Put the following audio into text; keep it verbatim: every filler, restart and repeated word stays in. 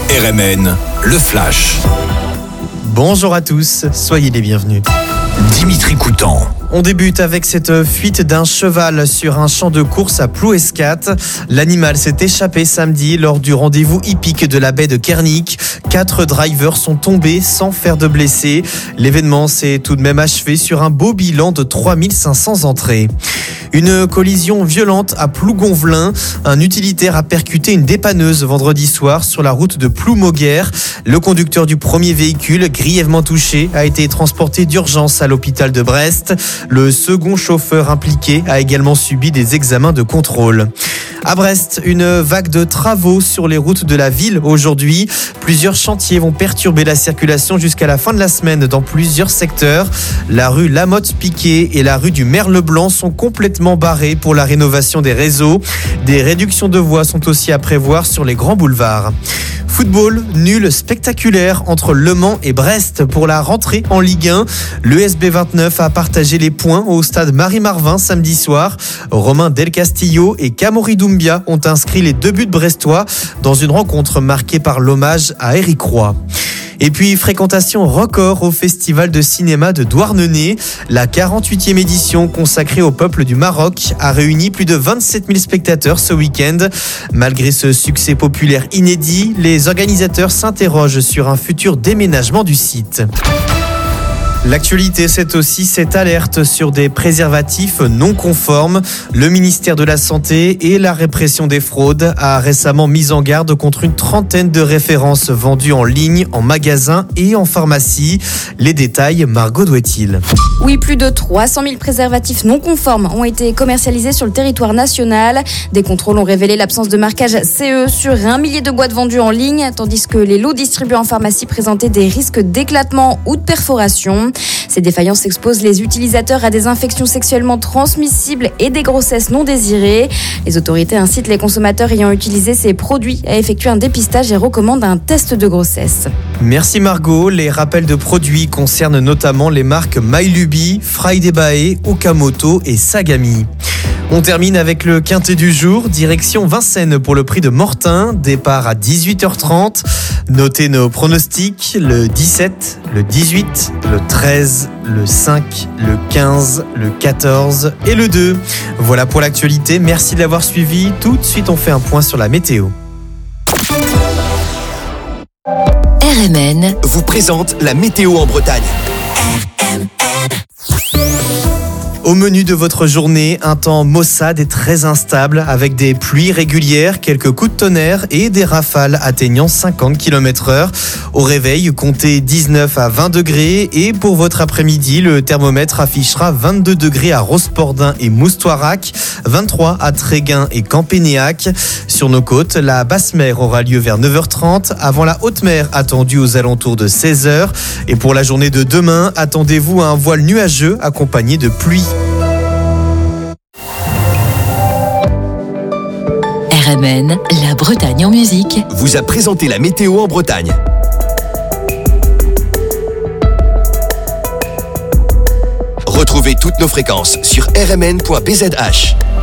R M N, le Flash. Bonjour à tous, soyez les bienvenus. Dimitri Coutan. On débute avec cette fuite d'un cheval sur un champ de course à Plouescat. L'animal s'est échappé samedi lors du rendez-vous hippique de la baie de Kernic. Quatre drivers sont tombés sans faire de blessés. L'événement s'est tout de même achevé sur un beau bilan de trois mille cinq cents entrées. Une collision violente à Plougonvelin. Un utilitaire a percuté une dépanneuse vendredi soir sur la route de Ploumoguer. Le conducteur du premier véhicule, grièvement touché, a été transporté d'urgence à l'hôpital de Brest. Le second chauffeur impliqué a également subi des examens de contrôle. À Brest, une vague de travaux sur les routes de la ville aujourd'hui. Plusieurs chantiers vont perturber la circulation jusqu'à la fin de la semaine dans plusieurs secteurs. La rue Lamotte-Piquet et la rue du Merle-Blanc sont complètement barrées pour la rénovation des réseaux. Des réductions de voies sont aussi à prévoir sur les grands boulevards. Football, nul spectaculaire entre Le Mans et Brest pour la rentrée en Ligue un. L'E S B vingt-neuf a partagé les points au stade Marie-Marvin samedi soir. Romain Del Castillo et Kamori Doumbia ont inscrit les deux buts brestois dans une rencontre marquée par l'hommage à Éric Roy. Et puis, fréquentation record au Festival de cinéma de Douarnenez. La quarante-huitième édition consacrée au peuple du Maroc a réuni plus de vingt-sept mille spectateurs ce week-end. Malgré ce succès populaire inédit, les organisateurs s'interrogent sur un futur déménagement du site. L'actualité, c'est aussi cette alerte sur des préservatifs non conformes. Le ministère de la Santé et la répression des fraudes a récemment mis en garde contre une trentaine de références vendues en ligne, en magasin et en pharmacie. Les détails, Margot Douetil. Oui, plus de trois cent mille préservatifs non conformes ont été commercialisés sur le territoire national. Des contrôles ont révélé l'absence de marquage C E sur un millier de boîtes vendues en ligne, tandis que les lots distribués en pharmacie présentaient des risques d'éclatement ou de perforation. Ces défaillances exposent les utilisateurs à des infections sexuellement transmissibles et des grossesses non désirées. Les autorités incitent les consommateurs ayant utilisé ces produits à effectuer un dépistage et recommandent un test de grossesse. Merci Margot. Les rappels de produits concernent notamment les marques Mylubi, Fraidebae, Okamoto et Sagami. On termine avec le quintet du jour, direction Vincennes pour le prix de Mortain, départ à dix-huit heures trente. Notez nos pronostics, le dix-sept, le dix-huit, le treize, le cinq, le quinze, le quatorze et le deux. Voilà pour l'actualité, merci de l'avoir suivi. Tout de suite, on fait un point sur la météo. R M N vous présente la météo en Bretagne. Au menu de votre journée, un temps maussade et très instable avec des pluies régulières, quelques coups de tonnerre et des rafales atteignant cinquante kilomètres heure. Au réveil, comptez dix-neuf à vingt degrés et pour votre après-midi, le thermomètre affichera vingt-deux degrés à Rospordin et Moustoirac, vingt-trois à Tréguin et Campénéac. Sur nos côtes, la basse mer aura lieu vers neuf heures trente, avant la haute mer attendue aux alentours de seize heures. Et pour la journée de demain, attendez-vous à un voile nuageux accompagné de pluie. R M N, la Bretagne en musique, vous a présenté la météo en Bretagne. Retrouvez toutes nos fréquences sur r m n point b z h.